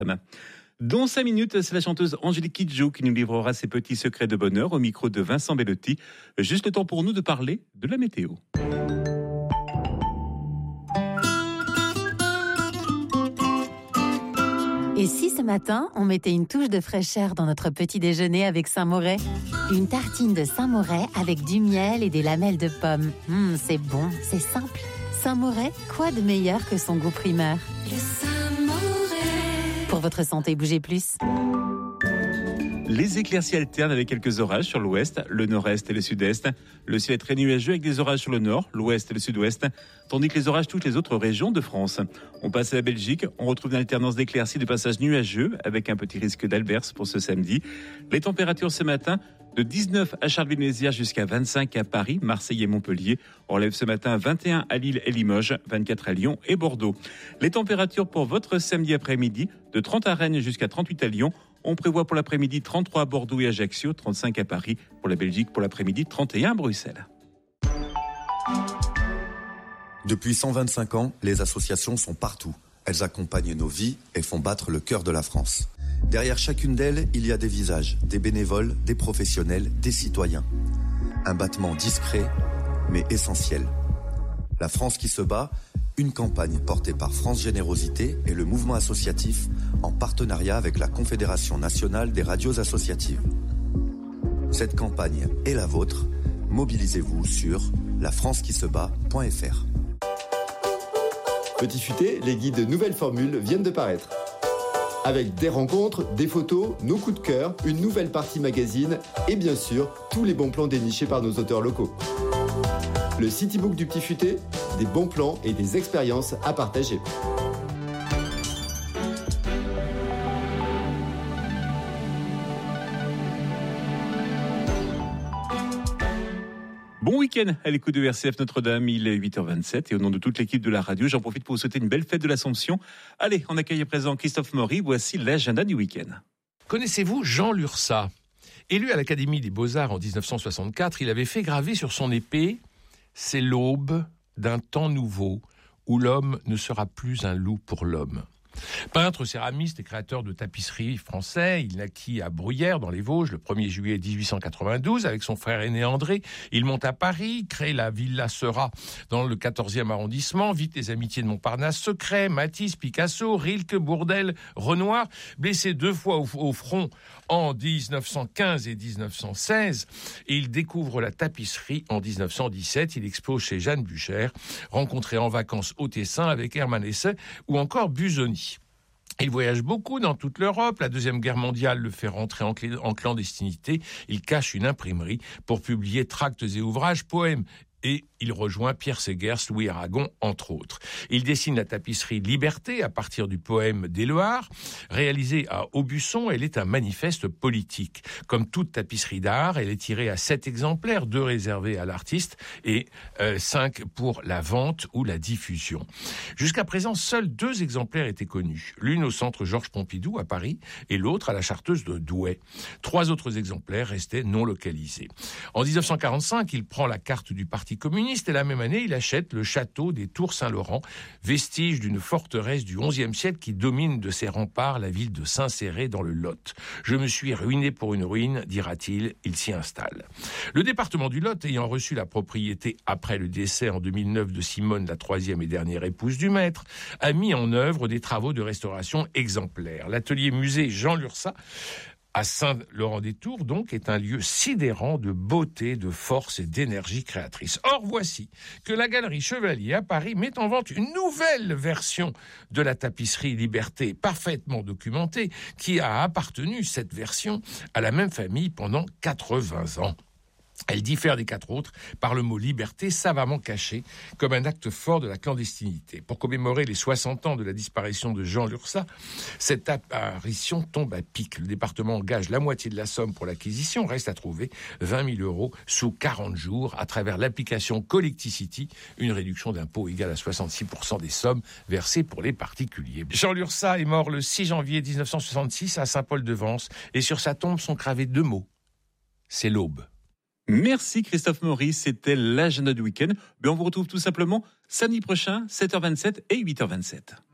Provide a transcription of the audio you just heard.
Dans 5 minutes, c'est la chanteuse Angélique Kidjo qui nous livrera ses petits secrets de bonheur au micro de Vincent Bellotti. Juste le temps pour nous de parler de la météo. Et si ce matin, on mettait une touche de fraîcheur dans notre petit déjeuner avec Saint-Moret ? Une tartine de Saint-Moret avec du miel et des lamelles de pommes. C'est bon, c'est simple. Saint-Moret, quoi de meilleur que son goût primeur ? Le Saint-Moret. Pour votre santé, bougez plus. Les éclaircies alternent avec quelques orages sur l'ouest, le nord-est et le sud-est. Le ciel est très nuageux avec des orages sur le nord, l'ouest et le sud-ouest, tandis que les orages touchent les autres régions de France. On passe à la Belgique, on retrouve une alternance d'éclaircies de passages nuageux avec un petit risque d'alverse pour ce samedi. Les températures ce matin, de 19 à Charleville-Mézières jusqu'à 25 à Paris, Marseille et Montpellier. On relève ce matin 21 à Lille et Limoges, 24 à Lyon et Bordeaux. Les températures pour votre samedi après-midi, de 30 à Rennes jusqu'à 38 à Lyon. On prévoit pour l'après-midi 33 à Bordeaux et Ajaccio, 35 à Paris. Pour la Belgique, pour l'après-midi, 31 à Bruxelles. Depuis 125 ans, les associations sont partout. Elles accompagnent nos vies et font battre le cœur de la France. Derrière chacune d'elles, il y a des visages, des bénévoles, des professionnels, des citoyens. Un battement discret, mais essentiel. La France qui se bat, une campagne portée par France Générosité et le mouvement associatif en partenariat avec la Confédération nationale des radios associatives. Cette campagne est la vôtre. Mobilisez-vous sur lafrancequisebat.fr. Petit futé, les guides nouvelles formules viennent de paraître. Avec des rencontres, des photos, nos coups de cœur, une nouvelle partie magazine et bien sûr, tous les bons plans dénichés par nos auteurs locaux. Le Citybook du Petit Futé, des bons plans et des expériences à partager. Bon week-end à l'écoute de RCF Notre-Dame, il est 8h27 et au nom de toute l'équipe de la radio, j'en profite pour vous souhaiter une belle fête de l'Assomption. Allez, on accueille à présent Christophe Maury, voici l'agenda du week-end. Connaissez-vous Jean Lurçat ? Élu à l'Académie des Beaux-Arts en 1964, il avait fait graver sur son épée « C'est l'aube d'un temps nouveau où l'homme ne sera plus un loup pour l'homme ». Peintre, céramiste et créateur de tapisseries français, il naquit à Bruyères dans les Vosges le 1er juillet 1892 avec son frère aîné André. Il monte à Paris, crée la Villa Seurat dans le 14e arrondissement, vit les amitiés de Montparnasse secret, Matisse, Picasso, Rilke, Bourdelle, Renoir. Blessé 2 fois au front en 1915 et 1916, il découvre la tapisserie en 1917. Il expose chez Jeanne Bucher, rencontré en vacances au Tessin avec Hermann Hesse ou encore Busoni. Il voyage beaucoup dans toute l'Europe. La Deuxième Guerre mondiale le fait rentrer en clandestinité. Il cache une imprimerie pour publier tracts et ouvrages, poèmes. Et il rejoint Pierre Segers, Louis Aragon, entre autres. Il dessine la tapisserie Liberté à partir du poème d'Éluard. Réalisée à Aubusson, elle est un manifeste politique. Comme toute tapisserie d'art, elle est tirée à 7 exemplaires, 2 réservés à l'artiste et 5 pour la vente ou la diffusion. Jusqu'à présent, seuls 2 exemplaires étaient connus. L'une au centre Georges Pompidou à Paris et l'autre à la Chartreuse de Douai. 3 autres exemplaires restaient non localisés. En 1945, il prend la carte du Parti communiste et la même année, il achète le château des Tours Saint-Laurent, vestige d'une forteresse du XIe siècle qui domine de ses remparts la ville de Saint-Céré dans le Lot. Je me suis ruiné pour une ruine, dira-t-il, il s'y installe. Le département du Lot, ayant reçu la propriété après le décès en 2009 de Simone, la 3e et dernière épouse du maître, a mis en œuvre des travaux de restauration exemplaires. L'atelier musée Jean Lurçat à Saint-Laurent-des-Tours, donc, est un lieu sidérant de beauté, de force et d'énergie créatrice. Or, voici que la Galerie Chevalier à Paris met en vente une nouvelle version de la tapisserie Liberté, parfaitement documentée, qui a appartenu, cette version, à la même famille pendant 80 ans. Elle diffère des 4 autres par le mot liberté savamment caché comme un acte fort de la clandestinité. Pour commémorer les 60 ans de la disparition de Jean Lurçat, cette apparition tombe à pic. Le département engage la moitié de la somme pour l'acquisition. Reste à trouver 20 000 € sous 40 jours à travers l'application Collecticity, une réduction d'impôt égale à 66% des sommes versées pour les particuliers. Jean Lurçat est mort le 6 janvier 1966 à Saint-Paul-de-Vence et sur sa tombe sont gravés 2 mots. C'est l'aube. Merci Christophe Maury, c'était l'agenda du week-end. On vous retrouve tout simplement samedi prochain, 7h27 et 8h27.